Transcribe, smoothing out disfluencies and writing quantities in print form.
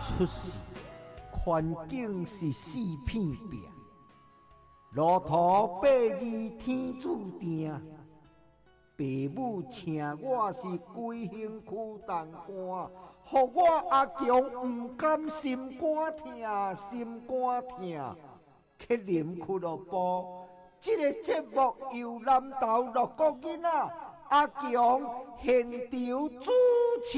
出世，环境是四片壁，路途八字天注定。父母请我是规身躯重担，互我阿强不甘心肝疼，心肝疼。克林俱乐部，这个节目由南投6个囡仔阿强现场主持。